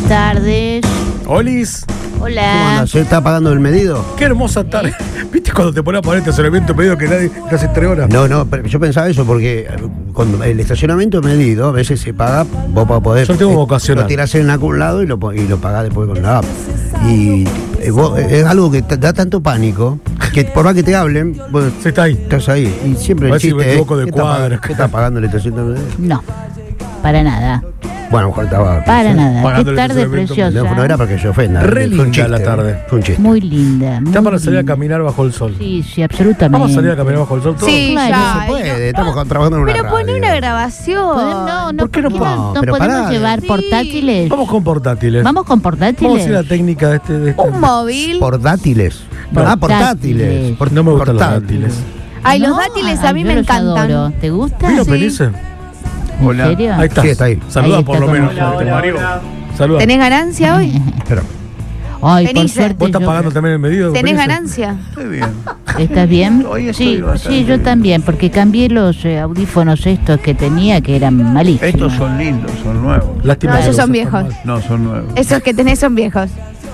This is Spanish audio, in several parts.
Buenas tardes. Olis. Hola. ¿Cómo andas? ¿Se está pagando el medido? Qué hermosa tarde. ¿Viste cuando te pones a poner estacionamiento medido que nadie te hace 3 horas? No, pero yo pensaba eso porque cuando el estacionamiento medido a veces se paga, vos para poder. Yo tengo vocacional. Lo tirás en algún lado y lo pagás después con la app. Y es algo que da tanto pánico que por más que te hablen, vos Sí, está ahí. estás ahí. Y siempre el A ver si chiste me equivoco de ¿qué está cuadra? ¿qué está pagando el estacionamiento medido? No, para nada. Bueno, a lo mejor estaba. Para nada. Pagando Qué el tarde estacionamiento. preciosa. No era para que se ofenda. Re Fue un linda la chiste, tarde. Fue un chiste. Muy linda. Está muy para salir a linda. caminar bajo el sol. Sí, sí, absolutamente. Vamos a salir a caminar bajo el sol todos. Sí, Claro, ya. Se puede, estamos trabajando en una Pero radio. pone una grabación. No, ¿Por qué no no pero podemos pará. llevar Sí. portátiles. Vamos con portátiles. Vamos con portátiles. Vamos a ir a la técnica de este. Un móvil. Portátiles. Portátiles. Portátiles. No me gustan los dátiles. Ay, los No, dátiles a mí yo me los encantan. adoro. ¿Te gusta? ¿Vino Sí. Pelice? ¿En serio? Ahí está. Sí, está ahí. Saluda Ahí por está lo menos. con- Mario. Saluda. ¿Tenés ganancia hoy? Pero, Ay, por Denise, suerte. ¿Vos estás yo- pagando también el medido? ¿Tenés Pelice? ganancia? Estoy bien. ¿Estás bien? Hoy estoy Sí, bastante sí, yo bien. también, porque cambié los audífonos estos que tenía, que eran malísimos. Estos son lindos, son nuevos. Lástima No, que esos los son usas tan viejos. mal. No, son nuevos. Esos que tenés son viejos.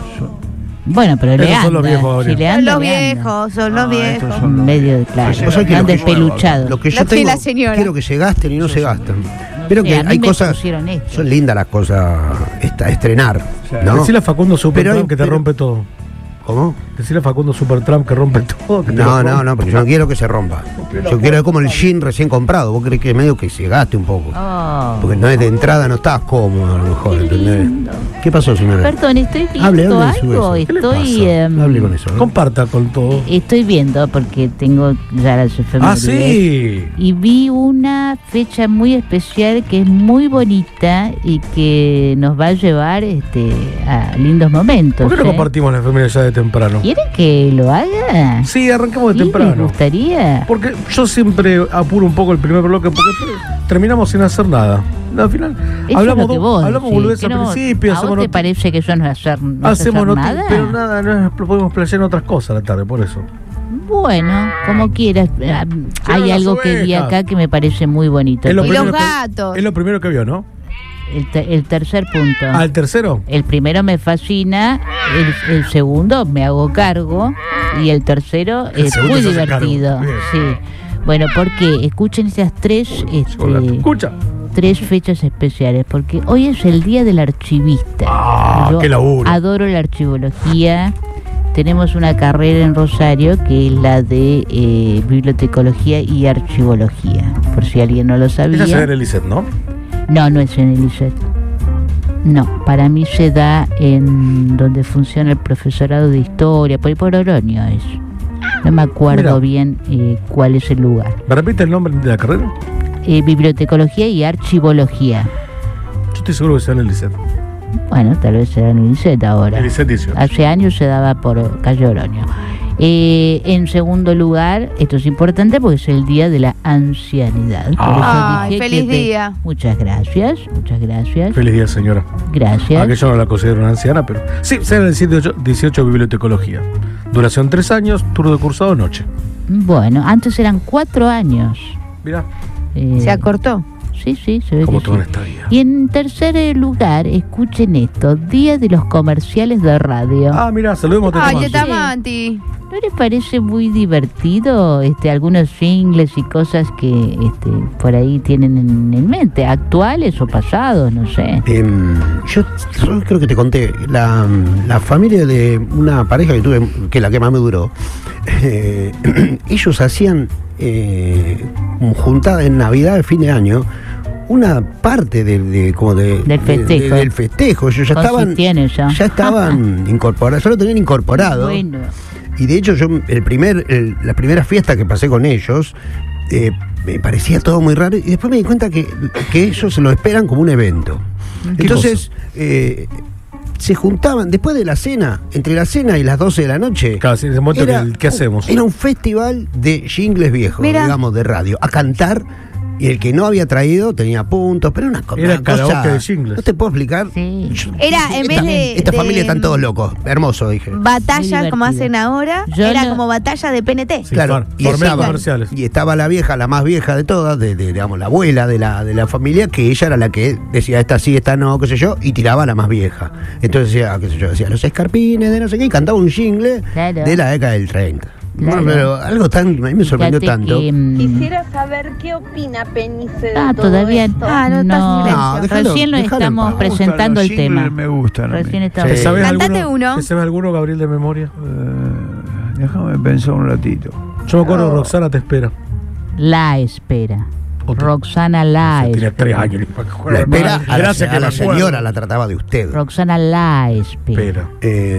Bueno, pero le Esos anda. son los viejos, Gabriel. Si le Son anda, los le anda. viejos, son los Ah, estos viejos. son los Medio de claro. Pues vos sabés que Están lo que- despeluchados. lo que yo Lo tiene tengo, la señora. quiero que se gasten y no se gastan. Pero sé, que a mí hay me cosas, pusieron esto. son lindas las cosas, estrenar, ¿no? Decile a Facundo Supertramp Pero- que te pero- rompe todo. ¿Cómo? Decile a Facundo Supertramp que rompe todo. que te lo No, rompe. no, porque yo no quiero que se rompa. Yo quiero como el jean recién comprado. Vos creés que medio que se gaste un poco. Oh. Porque no es de entrada, no estás cómodo a lo mejor, ¿entendés? ¿Qué pasó, señora? Perdón, estoy viendo Hable de su algo. eso. ¿Qué le Estoy, pasa? Hable con eso. ¿no? Comparta con todo. estoy viendo, porque tengo ya las efemérides. Sí. Y vi una fecha muy especial que es muy bonita y que nos va a llevar a lindos momentos. ¿Por qué no ¿eh? compartimos la enfermedad ya de temprano? ¿Quieren que lo haga? Sí, arranquemos de Sí, me temprano. gustaría. Porque yo siempre apuro un poco el primer bloque porque terminamos sin hacer nada. Al final Eso hablamos, es lo que vos hablamos decís, boludez que al no- principio, ¿A vos hacemos te noti- parece que eso no es hacer, no es hacemos hacer noti- nada? pero nada, no podemos playar en otras cosas a la tarde, por eso. Bueno, como quieras. Hay las algo que vi ovejas. acá que me parece muy bonito. Es lo Y primero los que- gatos. Es lo primero que vio, ¿no? El tercer punto. ¿Al tercero? El primero me fascina, el segundo me hago cargo y el tercero El es segundo muy se hace cargo. divertido. Bien. Sí. Bueno, porque escuchen esas tres, Escucha. tres fechas especiales, porque hoy es el día del archivista. Ah, Yo qué laburo. adoro la archivología. Tenemos una carrera en Rosario que es la de bibliotecología y archivología, por si alguien no lo sabía. Esa se ve en el ICET, ¿no? No, no es en el ISET. No, para mí se da en donde funciona el profesorado de historia, por ahí por Oroño es. No me acuerdo Mira. bien cuál es el lugar. ¿Me repite el nombre de la carrera? Bibliotecología y archivología. Yo estoy seguro que sea en el ICET. Bueno, tal vez será en el ISET ahora. El ICET 18. Hace años se daba por calle Oroño. En segundo lugar, esto es importante porque es el día de la ancianidad. Por eso Ay, dije feliz que te- día. Muchas gracias, muchas gracias. Feliz día, señora. Gracias. Aunque yo no la considero una anciana, pero sí, sea en el 18 bibliotecología. Duración 3 años, turno de cursado noche. Bueno, antes eran 4 años. Mirá, Eh, Se acortó. Sí, sí, se ve como que todo en sí. esta vida. Y en tercer lugar, escuchen esto, Día de los Comerciales de Radio. Ah, mirá, saludemos a Ay, Tetamansi. Tetamanti. ¿No les parece muy divertido algunos jingles y cosas que por ahí tienen en mente, actuales o pasados, no sé? Yo creo que te conté, la familia de una pareja que tuve, que es la que más me duró, ellos hacían juntada en Navidad, de fin de año, una parte del festejo. Del festejo. Ellos Consistían eso. ya estaban incorporados, ya lo tenían incorporado. Bueno, Y de hecho yo la primera fiesta que pasé con ellos me parecía todo muy raro y después me di cuenta que ellos se lo esperan como un evento. ¿Qué Entonces se juntaban después de la cena, entre la cena y las 12 de la noche. Claro, sí, en ese momento, ¿qué hacemos? Era un festival de jingles viejos, Mira. digamos, de radio, a cantar Y el que no había traído tenía puntos, pero una Era cosa. karaoke de jingles. No te puedo explicar. Sí. Era, en vez Esta de familia están todos locos. Hermoso, dije. batalla Muy como divertido. hacen ahora, Yo era lo- como batalla de PNT. Sí, Claro, y torneos estaba- comerciales. Y estaba la vieja, la más vieja de todas, digamos, la abuela de la familia, que ella era la que decía esta sí, esta no, qué sé yo, y tiraba a la más vieja. Entonces decía, qué sé yo, decía los escarpines de no sé qué, y cantaba un jingle Claro. de la década del 30. Claro. Bueno, pero algo tan, a mí me sorprendió Fíjate tanto. que, Quisiera saber qué opina Penice de todo todavía esto. Ah, no, está en No, silencio. déjalo- recién lo déjalo en estamos paz. presentando el tema. Me gustan. a mí. Recién estamos. Sí. ¿Sabes Cantate alguno, uno. ¿te sabes alguno, Gabriel, de memoria? Déjame pensar un ratito. Yo me acuerdo, Roxana te espera. La espera. Otro. Roxana la Tiene 3 espera. años. La espera a la, Gracias que a la me acuerdo. señora la trataba de usted. Roxana la espera. Espera.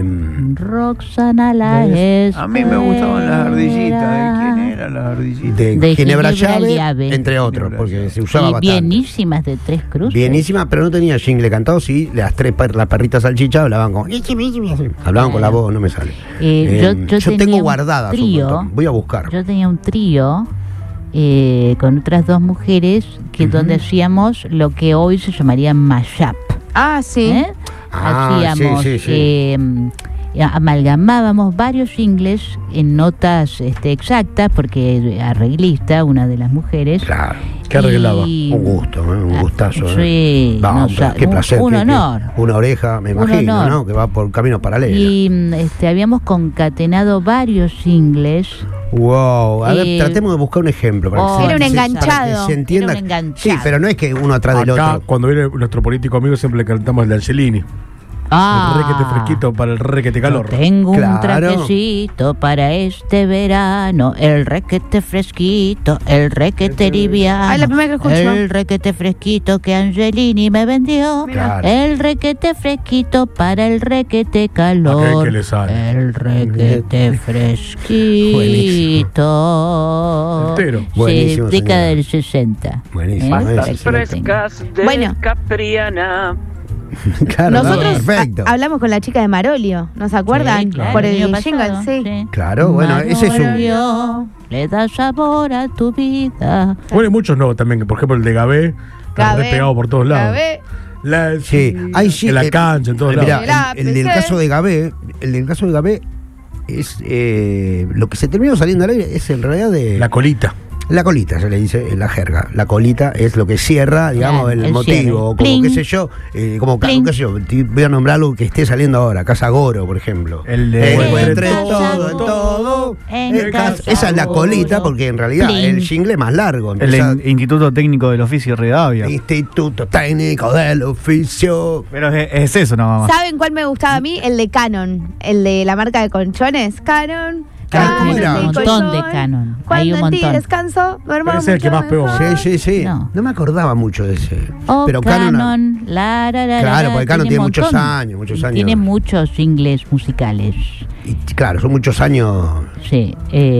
Roxana la espera. A mí me gustaban las ardillitas. ¿De quién eran las ardillitas? De Ginebra Llave, Llave. entre otros, Ginebra porque Llave. se usaba Y bastante. bienísimas de Tres Cruces. Bienísima, pero no tenía jingle cantado, sí, las perritas salchichas hablaban con... Hablaban con la voz, no me sale. Yo tenía tengo un guardadas un trío. montón, voy a buscar. Yo tenía un trío con otras dos mujeres que donde hacíamos lo que hoy se llamaría mashup. Ah, sí. ¿eh? Ah, Hacíamos, sí. amalgamábamos varios jingles en notas exactas, porque arreglista, una de las mujeres. Claro, ¿Qué arreglaba? y- un gusto, un gustazo. Sí, Vamos, no, qué placer. un qué- honor. Una oreja, me Un imagino, honor. ¿no? Que va por caminos paralelos. Y habíamos concatenado varios jingles. Wow, a ver, Eh, tratemos de buscar un ejemplo. Para que oh, se- Era un se- enganchado. para que se entienda. Era un enganchado. Sí, pero no es que uno atrás del Acá, otro. cuando viene nuestro político amigo, siempre le cantamos el de Angelini. El requete fresquito para el requete calor. Tengo un Claro. trajecito para este verano, el requete fresquito, el requete liviano, Ay, la primera que escucho. el requete fresquito que Angelini me vendió, Claro. el requete fresquito para el requete calor, Aquel que le sale. el requete fresquito. Entero. Sí, Buenísimo, década señora. del 60. Buenísimo, ¿eh? ese Para sí que lo lo tengan. de Bueno. Capriana. Claro, Nosotros perfecto. hablamos con la chica de Marolio, ¿nos acuerdan? Sí, claro, Por el el año jingle, pasado, sí. Claro, bueno, ese es un. Marolio, le da sabor a tu vida. Bueno, hay muchos no también, que por ejemplo el de Gabé está Gabé, re pegado por todos lados. Gabé. Sí, hay sí. En la cancha, en todos Mirá, lados. el del caso de Gabé, es lo que se terminó saliendo al aire es en realidad de La colita. la colita, se le dice en la jerga. La colita es lo que cierra, digamos, Claro, el el motivo, cierre. como Pling. qué sé yo, como Pling. qué sé yo, voy a nombrar algo que esté saliendo ahora, Casa Goro, por ejemplo. El de- Encuentre Casa todo en Goro, todo. en Casa Esa es la colita, Goro. porque en realidad Pling. el jingle es más largo. El empieza- Instituto Técnico del Oficio Redavia. Instituto Técnico del Oficio. Pero es eso nada más. ¿Saben cuál me gustaba a mí? El de Canon, el de la marca de colchones. Canon. Claro, ¿cómo era? Hay un montón de Canon. Hay Cuando un en ti montón. descanso, duermo Ese es el que mucho más pegó. mejor. Sí. No. No me acordaba mucho de ese. Oh, Pero Canon, la, la, la, Claro, la, porque Canon tiene un muchos montón. años, muchos Y años. Tiene muchos jingles musicales. Y claro, son muchos años. Sí.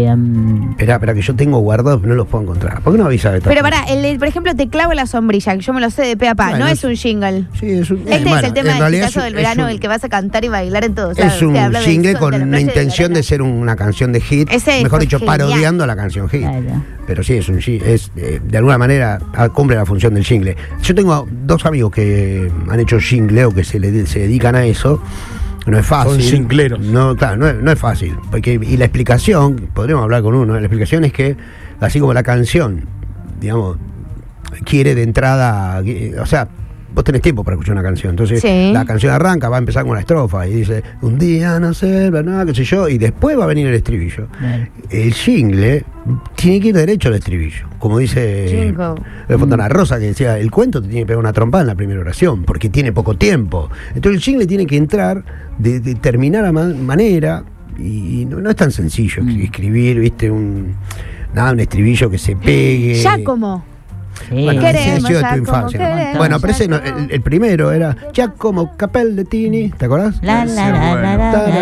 Espera, que yo tengo guardados, pero no los puedo encontrar. ¿Por qué no avisas de esto? Pero pará, el de, por ejemplo, te clavo la sombrilla, que yo me lo sé de pe a pa, Bueno, no es un jingle. Sí, es un. Este es bueno, el tema en del realidad caso es del un- verano, es un- el que vas a cantar y bailar en todos lados. Es un Te habla del jingle sol, con de la una playa y de la intención de arena. ser una canción de hit. Ese Mejor fue dicho, genial. parodiando la canción hit. Claro. Pero sí, es un de alguna manera cumple la función del jingle. Yo tengo dos amigos que han hecho jingle o que se dedican a eso. No es fácil. Son jingleros. No, claro, no es fácil. Y la explicación, podríamos hablar con uno, la explicación es que, así como la canción, digamos, quiere de entrada, o sea, vos tenés tiempo para escuchar una canción. Entonces, Sí. la canción arranca, va a empezar con la estrofa y dice, un día no sé, nada, qué sé yo, y después va a venir el estribillo. Claro. El jingle tiene que ir derecho al estribillo. Como dice Jingle. Fontana Rosa, que decía, el cuento te tiene que pegar una trompada en la primera oración, porque tiene poco tiempo. Entonces el jingle tiene que entrar de determinada manera, y no es tan sencillo escribir, viste, un estribillo que se pegue. Giacomo. Sí. Bueno, Queremos, ese ha sido de tu Giacomo, infancia. queremos, Bueno, pero ese Giacomo. el primero era Giacomo Capellettini, ¿te acordás? La, la, la, la, la, la.